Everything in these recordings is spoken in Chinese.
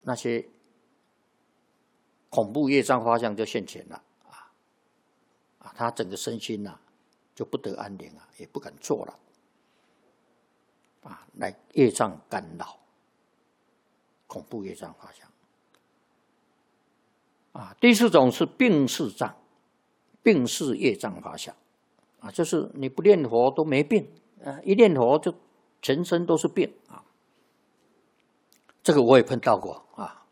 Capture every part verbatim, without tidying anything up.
那些恐怖业障花相就现前了啊啊，他整个身心呐、啊、就不得安宁啊，也不敢做了啊，来业障干扰，恐怖业障花相啊。第四种是病视障，病视业障花相啊，就是你不念佛都没病啊，一念佛就全身都是病啊。这个我也碰到过啊。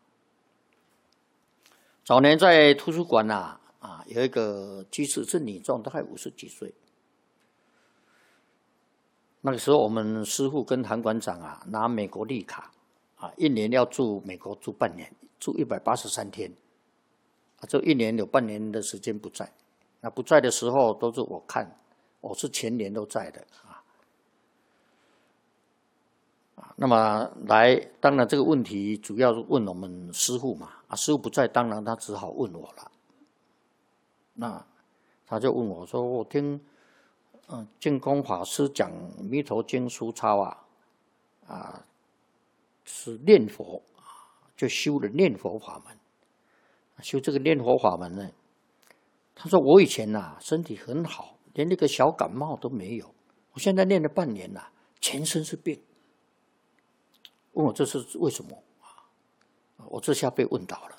早年在图书馆呐、啊，啊，有一个居士是女众，大概五十几岁。那个时候我们师父跟韩馆长啊，拿美国绿卡啊，一年要住美国住半年，住一百八十三天。啊，这一年有半年的时间不在。那不在的时候都是我看，我是全年都在的啊。啊，那么来，当然这个问题主要是问我们师父嘛，啊，师父不在，当然他只好问我了。那他就问我说：“我听，嗯，净空法师讲《弥陀经》书抄啊，啊，是念佛啊，就修了念佛法门。修这个念佛法门呢，他说我以前呐、啊、身体很好，连那个小感冒都没有，我现在念了半年了、啊，全身是病。问我这是为什么啊？我这下被问倒了。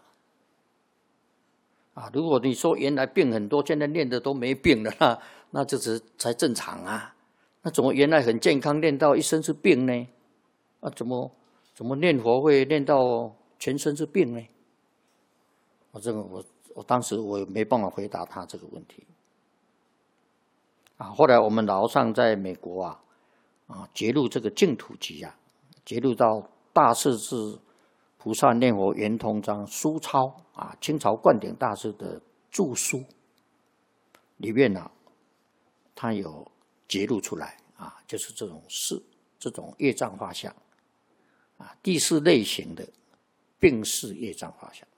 啊，如果你说原来病很多，现在念的都没病了，那那这是才正常啊。那怎么原来很健康，念到一身是病呢？啊，怎么怎么念佛会念到全身是病呢？我这个我我当时我没办法回答他这个问题。啊，后来我们老上在美国啊，啊，揭露这个净土集啊，揭露到大势至菩萨念佛圆通章书抄啊，清朝灌顶大师的著书里面呢、啊，他有揭露出来啊，就是这种事，这种业障画像啊，第四类型的病视业障画像。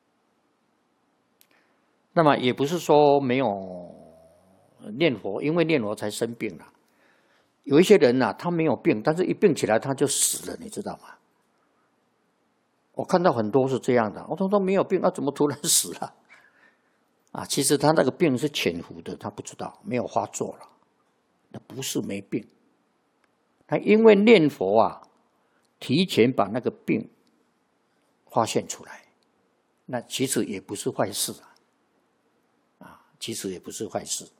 那么也不是说没有念佛，因为念佛才生病了。有一些人呐、啊，他没有病，但是一病起来他就死了，你知道吗？我看到很多是这样的，我说他没有病，他、啊、怎么突然死了？啊，其实他那个病是潜伏的，他不知道，没有发作了，那不是没病。他因为念佛啊，提前把那个病发现出来，那其实也不是坏事啊。其实也不是坏事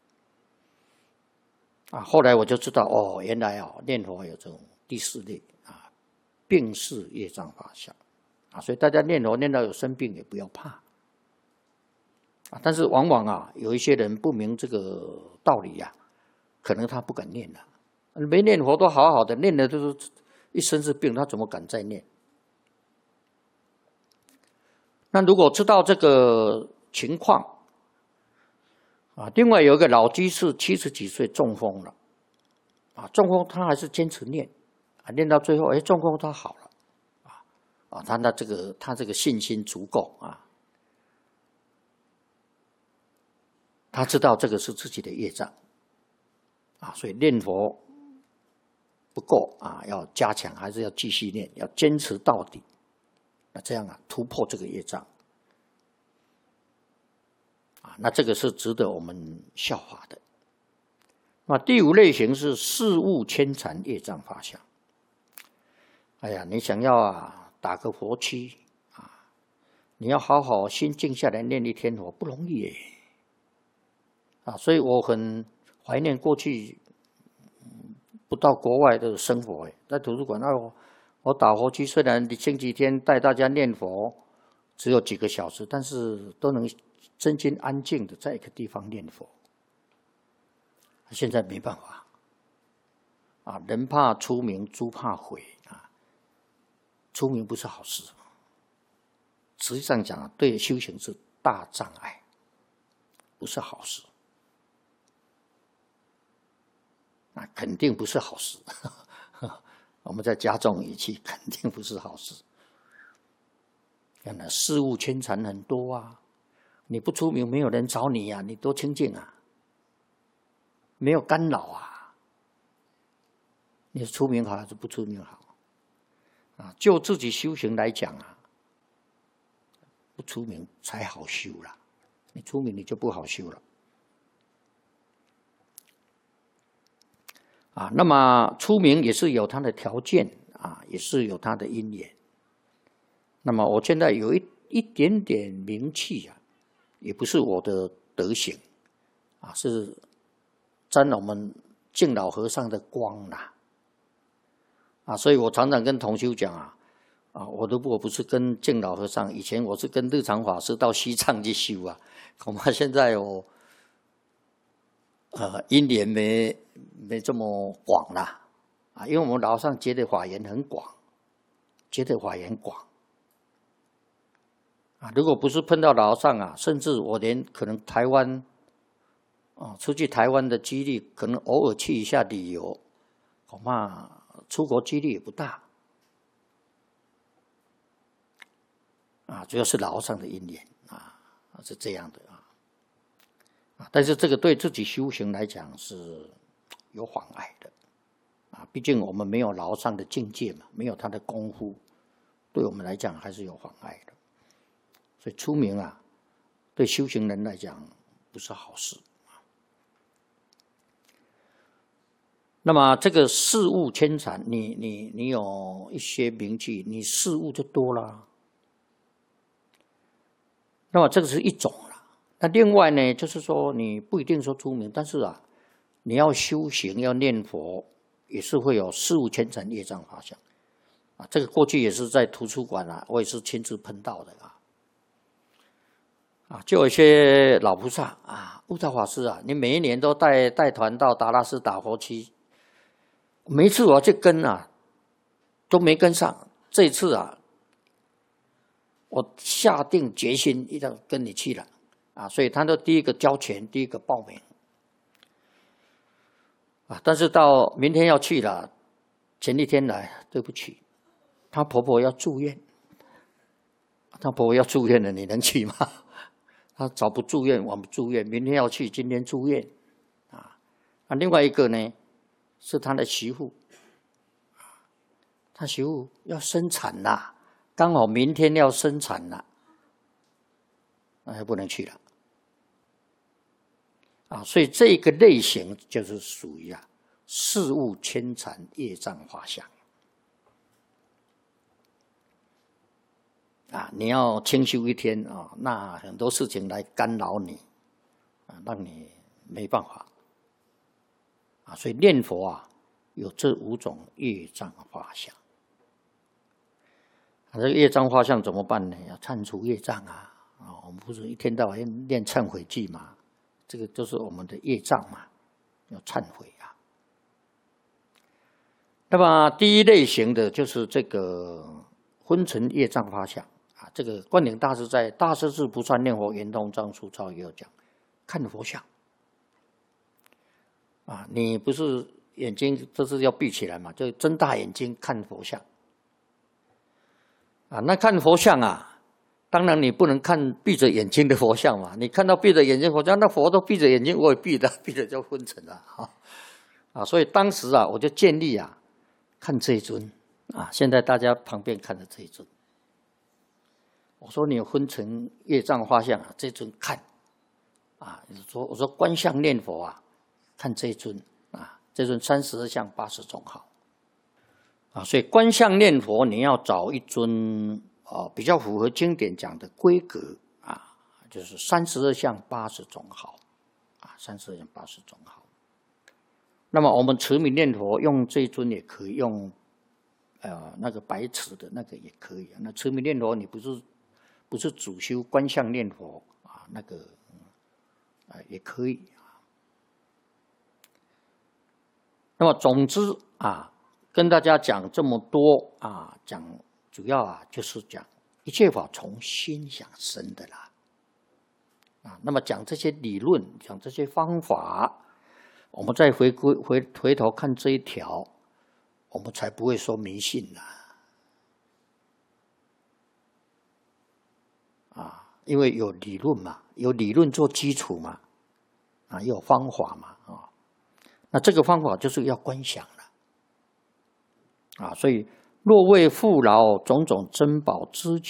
啊。后来我就知道，哦，原来啊，念佛有这种第四类啊，病视业障法相啊，所以大家念佛念到有生病也不要怕啊。但是往往啊，有一些人不明这个道理呀、啊，可能他不敢念了。没念佛都好好的，念的都是一身是病，他怎么敢再念？那如果知道这个情况，啊，另外有一个老居士七十几岁中风了，啊，中风他还是坚持念，啊，念到最后，哎，中风他好了，啊，啊，他的这个他这个信心足够啊，他知道这个是自己的业障，啊，所以念佛不够啊，要加强，还是要继续念，要坚持到底，那这样啊，突破这个业障。啊，那这个是值得我们效法的。那第五类型是事物牵缠业障法相。哎呀，你想要啊打个佛七啊，你要好好心静下来念一天佛不容易耶。啊，所以我很怀念过去不到国外的生活哎，在图书馆那我我打佛七，虽然星期天带大家念佛只有几个小时，但是都能真心安静的在一个地方念佛。现在没办法啊，人怕出名，猪怕悔啊。出名不是好事，实际上讲对修行是大障碍，不是好事。那肯定不是好事。我们再加重语气，肯定不是好事。看来事物牵缠很多啊。你不出名，没有人找你啊，你多清净啊，没有干扰啊。你出名好还是不出名好？啊，就自己修行来讲啊， 不出名才好修啦。你出名你就不好修了。啊，那么出名也是有它的条件啊，也是有它的因缘。那么我现在有一一点点名气啊，也不是我的德行啊，是沾我们净老和尚的光啦。啊，所以我常常跟同修讲啊，啊，我如果不是跟净老和尚，以前我是跟日常法师到西藏去修啊，恐怕现在我呃因缘没没这么广啦，啊，因为我们老和尚结的法缘很广，结的法缘广。啊，如果不是碰到老和尚啊，甚至我连可能台湾，啊，出去台湾的几率，可能偶尔去一下旅游，恐怕出国几率也不大。啊，主要是老和尚的因缘啊，是这样的啊。啊，但是这个对自己修行来讲是有妨碍的，啊，毕竟我们没有老和尚的境界嘛，没有他的功夫，对我们来讲还是有妨碍的。所以出名啊，对修行人来讲不是好事。那么这个事物牵缠，你你你有一些名气，你事物就多了。那么这个是一种了。那另外呢，就是说你不一定说出名，但是啊，你要修行要念佛，也是会有事物牵缠业障法相。啊，这个过去也是在图书馆啊，我也是亲自碰到的啊。啊，就有一些老菩萨啊，悟道法师啊，你每一年都带带团到达拉斯打佛七，每一次我要去跟啊，都没跟上。这一次啊，我下定决心一定要跟你去了啊，所以他都第一个交钱，第一个报名啊。但是到明天要去了，前一天来，对不起，她婆婆要住院，她婆婆要住院了，你能去吗？他早不住院，晚不住院，明天要去，今天住院，啊，啊，另外一个呢，是他的媳妇，他媳妇要生产啦，刚好明天要生产啦，那就不能去了，啊，所以这个类型就是属于啊事物牵缠业障法相。啊，你要清修一天啊，那很多事情来干扰你，啊，让你没办法，啊，所以念佛啊，有这五种业障法相。啊，这个业障法相怎么办呢？要忏除业障啊，啊，我们不是一天到晚念忏悔偈嘛，这个就是我们的业障嘛，要忏悔啊。那么第一类型的就是这个昏沉业障法相。啊，这个灌顶大师在《大势至不善念佛圆通章疏钞》也有讲，看佛像。啊，你不是眼睛这是要闭起来嘛，就睁大眼睛看佛像。啊，那看佛像啊，当然你不能看闭着眼睛的佛像嘛，你看到闭着眼睛佛像，那佛都闭着眼睛，我也闭着，闭着就昏沉了啊。啊，所以当时啊，我就建议啊，看这一尊啊，现在大家旁边看的这一尊。我说你有昏沉业障法相啊，这尊看啊，说我说观相念佛啊，看这尊啊，这尊三十二相八十种好啊，所以观相念佛你要找一尊啊比较符合经典讲的规格啊，就是三十二相八十种好啊，三十二相八十种好。那么我们持名念佛用这尊也可以，用呃那个白瓷的那个也可以。那持名念佛你不是。不是主修观相念佛啊，那个啊、呃、也可以啊。那么总之啊，跟大家讲这么多啊，讲主要啊就是讲一切法从心想生的啦。啊，那么讲这些理论，讲这些方法，我们再回归回回头看这一条，我们才不会说迷信啦。啊，因为有理论嘛，有理论做基础嘛，啊，有方法嘛，啊，那这个方法就是要观想了，啊，所以若为父老种种珍宝知觉。